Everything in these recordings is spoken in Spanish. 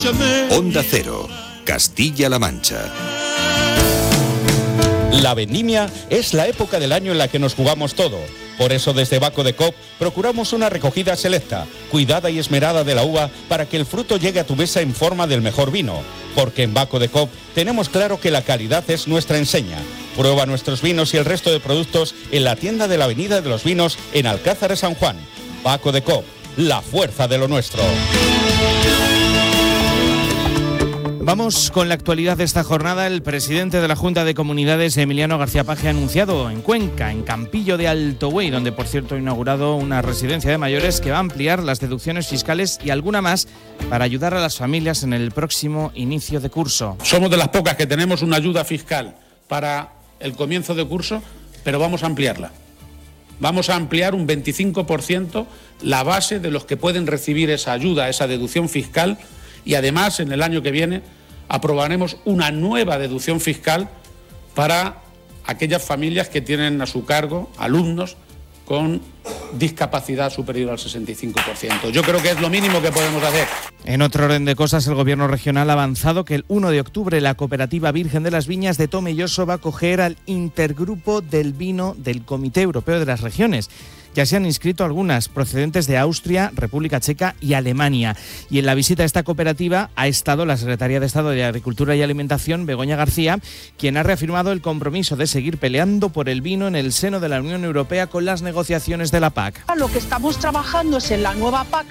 Onda Cero, Castilla-La Mancha. La vendimia es la época del año en la que nos jugamos todo. Por eso desde Baco de Coop procuramos una recogida selecta, cuidada y esmerada de la uva para que el fruto llegue a tu mesa en forma del mejor vino. Porque en Baco de Coop tenemos claro que la calidad es nuestra enseña. Prueba nuestros vinos y el resto de productos en la tienda de la Avenida de los Vinos en Alcázar de San Juan. Baco de Coop, la fuerza de lo nuestro. Vamos con la actualidad de esta jornada. El presidente de la Junta de Comunidades, Emiliano García Paje, ha anunciado en Cuenca, en Campillo de Alto Buey, donde por cierto ha inaugurado una residencia de mayores que va a ampliar las deducciones fiscales y alguna más para ayudar a las familias en el próximo inicio de curso. Somos de las pocas que tenemos una ayuda fiscal para el comienzo de curso, pero vamos a ampliarla. Vamos a ampliar un 25% la base de los que pueden recibir esa ayuda, esa deducción fiscal. Y además, en el año que viene, aprobaremos una nueva deducción fiscal para aquellas familias que tienen a su cargo alumnos con discapacidad superior al 65%. Yo creo que es lo mínimo que podemos hacer. En otro orden de cosas, el Gobierno regional ha avanzado que el 1 de octubre la cooperativa Virgen de las Viñas de Tomelloso va a acoger al intergrupo del vino del Comité Europeo de las Regiones. Ya se han inscrito algunas procedentes de Austria, República Checa y Alemania. Y en la visita a esta cooperativa ha estado la secretaria de Estado de Agricultura y Alimentación, Begoña García, quien ha reafirmado el compromiso de seguir peleando por el vino en el seno de la Unión Europea con las negociaciones de la PAC. Lo que estamos trabajando es en la nueva PAC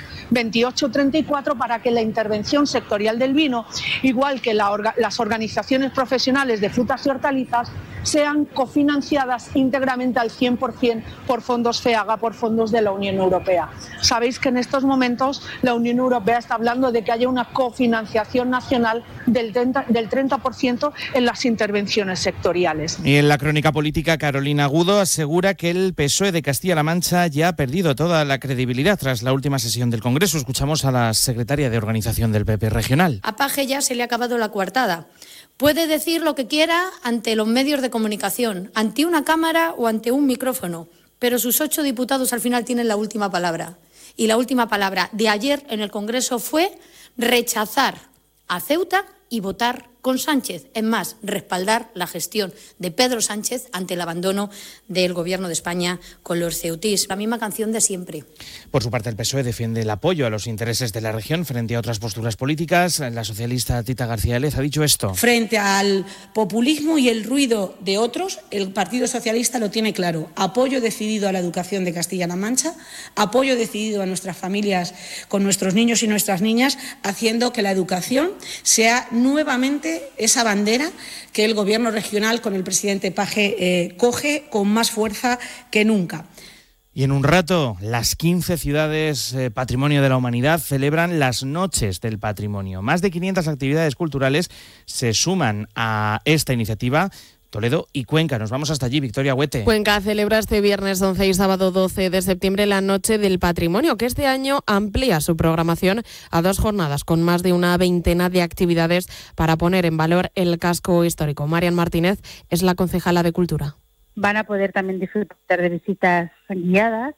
28-34 para que la intervención sectorial del vino, igual que las organizaciones profesionales de frutas y hortalizas, sean cofinanciadas íntegramente al 100% por fondos FEAGA, por fondos de la Unión Europea. Sabéis que en estos momentos la Unión Europea está hablando de que haya una cofinanciación nacional del 30% en las intervenciones sectoriales. Y en la crónica política, Carolina Agudo asegura que el PSOE de Castilla-La Mancha ya ha perdido toda la credibilidad tras la última sesión del Congreso. Escuchamos a la secretaria de Organización del PP regional. A Paje ya se le ha acabado la coartada. Puede decir lo que quiera ante los medios de comunicación, ante una cámara o ante un micrófono, pero sus 8 diputados al final tienen la última palabra. Y la última palabra de ayer en el Congreso fue rechazar a Ceuta y votar con Sánchez. Es más, respaldar la gestión de Pedro Sánchez ante el abandono del Gobierno de España con los ceutís. La misma canción de siempre. Por su parte, el PSOE defiende el apoyo a los intereses de la región frente a otras posturas políticas. La socialista Tita García Lez ha dicho esto. Frente al populismo y el ruido de otros, el Partido Socialista lo tiene claro. Apoyo decidido a la educación de Castilla-La Mancha, apoyo decidido a nuestras familias con nuestros niños y nuestras niñas, haciendo que la educación sea nuevamente esa bandera que el Gobierno regional con el presidente Paje coge con más fuerza que nunca. Y en un rato, las 15 ciudades Patrimonio de la Humanidad celebran las Noches del Patrimonio. Más de 500 actividades culturales se suman a esta iniciativa. Toledo y Cuenca. Nos vamos hasta allí, Victoria Huete. Cuenca celebra este viernes 11 y sábado 12 de septiembre la Noche del Patrimonio, que este año amplía su programación a 2 jornadas con más de una veintena de actividades para poner en valor el casco histórico. Marian Martínez es la concejala de Cultura. Van a poder también disfrutar de visitas guiadas,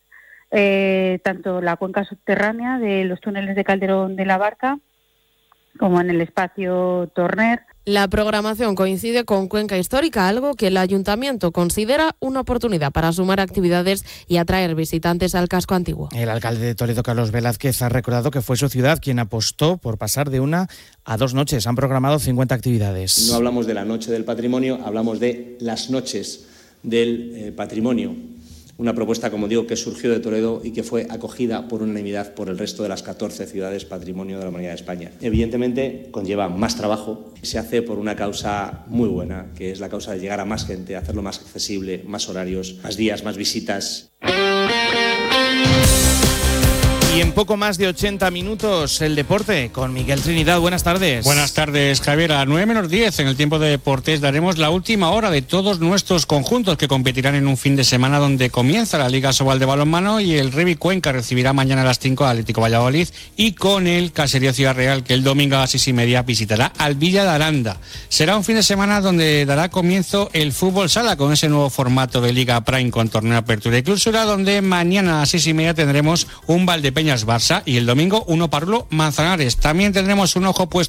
tanto la cuenca subterránea de los túneles de Calderón de la Barca como en el espacio Torner. La programación coincide con Cuenca Histórica, algo que el Ayuntamiento considera una oportunidad para sumar actividades y atraer visitantes al casco antiguo. El alcalde de Toledo, Carlos Velázquez, ha recordado que fue su ciudad quien apostó por pasar de 1 a 2 noches. Han programado 50 actividades. No hablamos de la Noche del Patrimonio, hablamos de las Noches del Patrimonio. Una propuesta, como digo, que surgió de Toledo y que fue acogida por unanimidad por el resto de las 14 ciudades Patrimonio de la Humanidad de España. Evidentemente, conlleva más trabajo. Se hace por una causa muy buena, que es la causa de llegar a más gente, hacerlo más accesible, más horarios, más días, más visitas. Y en poco más de 80 minutos, el deporte con Miguel Trinidad. Buenas tardes. Buenas tardes, Javier. A 9:10 en el tiempo de deportes daremos la última hora de todos nuestros conjuntos que competirán en un fin de semana donde comienza la Liga Sobal de balonmano y el Revi Cuenca recibirá mañana a las 5 al Atlético Valladolid y con el Caserío Ciudad Real, que el domingo a las 6:30 visitará al Villa de Aranda. Será un fin de semana donde dará comienzo el fútbol sala con ese nuevo formato de Liga Prime con torneo apertura y clausura, donde mañana a las 6:30 tendremos un Valdepeñas Barça y el domingo uno Parlo Manzanares. También tendremos un ojo puesto